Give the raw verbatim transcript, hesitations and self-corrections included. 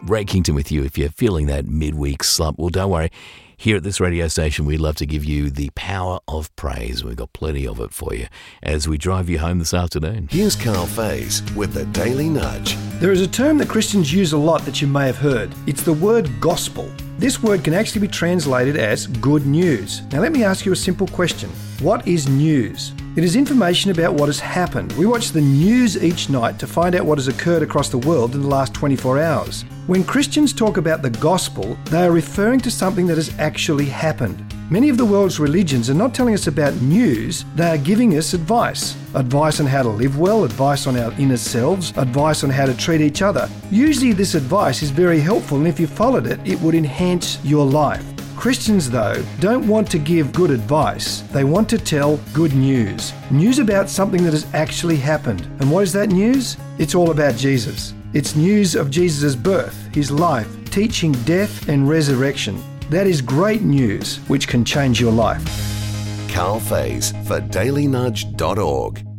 Ray Kington with you. If you're feeling that midweek slump, well, don't worry. Here at this radio station, we'd love to give you the power of praise. We've got plenty of it for you as we drive you home this afternoon. Here's Carl Faze with the Daily Nudge. There is a term that Christians use a lot that you may have heard. It's the word gospel. This word can actually be translated as good news. Now let me ask you a simple question. What is news? It is information about what has happened. We watch the news each night to find out what has occurred across the world in the last twenty-four hours. When Christians talk about the gospel, they are referring to something that has actually happened. Many of the world's religions are not telling us about news, they are giving us advice. Advice on how to live well, advice on our inner selves, advice on how to treat each other. Usually this advice is very helpful, and if you followed it, it would enhance your life. Christians, though, don't want to give good advice. They want to tell good news. News about something that has actually happened. And what is that news? It's all about Jesus. It's news of Jesus' birth, his life, teaching, death and resurrection. That is great news which can change your life. Carl Faze for daily nudge dot org.